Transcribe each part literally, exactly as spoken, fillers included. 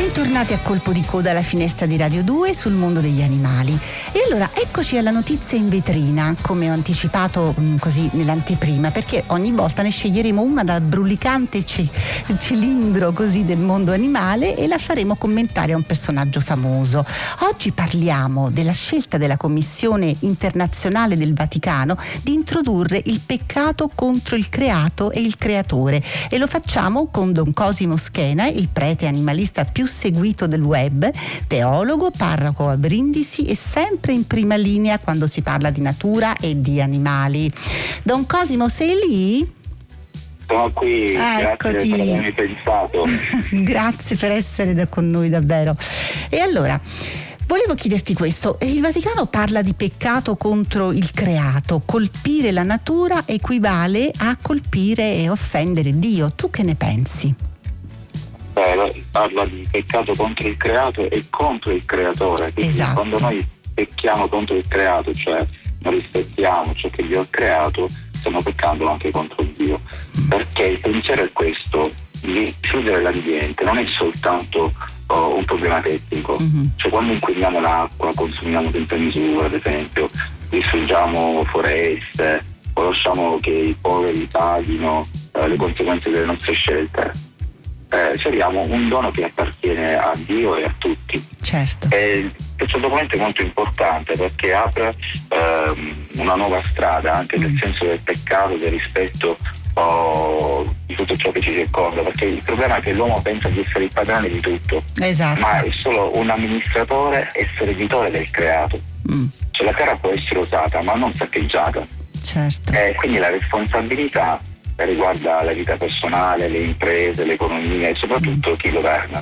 Bentornati a Colpo di Coda alla finestra di Radio due sul mondo degli animali. E allora eccoci alla notizia in vetrina, come ho anticipato mh, così nell'anteprima, perché ogni volta ne sceglieremo una dal brulicante c- cilindro così del mondo animale e la faremo commentare a un personaggio famoso. Oggi parliamo della scelta della Commissione internazionale del Vaticano di introdurre il peccato contro il creato e il creatore, e lo facciamo con Don Cosimo Schena, il prete animalista più seguito del web, teologo, parroco a Brindisi e sempre in prima linea quando si parla di natura e di animali. Don Cosimo, sei lì? Sono qui, Eccoti. Grazie per avermi pensato. Grazie per essere da con noi davvero. E allora, volevo chiederti questo: il Vaticano parla di peccato contro il creato, colpire la natura equivale a colpire e offendere Dio. Tu che ne pensi? Beh, parla di peccato contro il creato e contro il creatore. Quindi esatto. Quando noi pecchiamo contro il creato, cioè non rispettiamo ciò che Dio ha creato, stiamo peccando anche contro Dio. Perché il pensiero è questo: di chiudere l'ambiente non è soltanto oh, un problema tecnico. Mm-hmm. Cioè, quando inquiniamo l'acqua, consumiamo senza misura, ad esempio, distruggiamo foreste o lasciamo che i poveri paghino eh, le conseguenze delle nostre scelte, Eh, ceriamo un dono che appartiene a Dio e a tutti. Certo. E questo documento è molto importante perché apre ehm, una nuova strada anche nel mm. senso del peccato, del rispetto oh, di tutto ciò che ci circonda, perché il problema è che l'uomo pensa di essere il padrone di tutto. Esatto. Ma è solo un amministratore e servitore del creato. Mm. Cioè, la terra può essere usata ma non saccheggiata. Certo. E quindi la responsabilità riguarda la vita personale, le imprese, l'economia e soprattutto chi governa.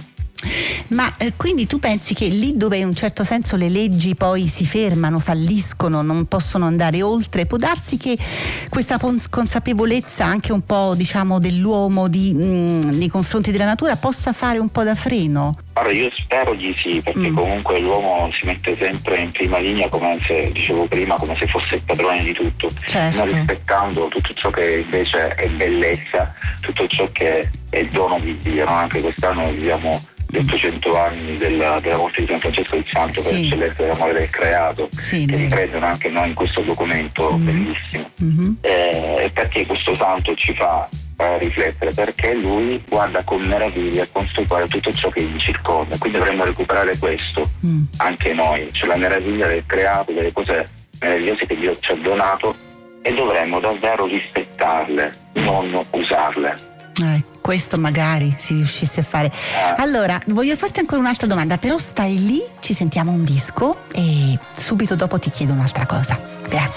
Ma eh, quindi tu pensi che lì dove in un certo senso le leggi poi si fermano, falliscono, non possono andare oltre, può darsi che questa pons- consapevolezza anche un po', diciamo, dell'uomo di, mh, nei confronti della natura possa fare un po' da freno? Allora, io spero di sì, perché mm. comunque l'uomo si mette sempre in prima linea, come se dicevo prima, come se fosse il padrone di tutto, certo. non rispettando tutto ciò che invece è bellezza, tutto ciò che è dono di Dio. No? Anche quest'anno viviamo gli ottocento anni della, della morte di San Francesco il Santo, sì. per eccellenza dell'amore del creato, sì, che riprendono anche noi in questo documento mm. bellissimo. Mm-hmm. E perché questo santo ci fa eh, riflettere? Perché lui guarda con meraviglia e con stupore tutto ciò che gli circonda, quindi dovremmo recuperare questo mm. anche noi, cioè la meraviglia del creato, delle cose meravigliose che Dio ci ha donato, e dovremmo davvero rispettarle, non usarle. Eh, questo magari si riuscisse a fare. Allora, voglio farti ancora un'altra domanda, però stai lì, ci sentiamo un disco e subito dopo ti chiedo un'altra cosa. Grazie.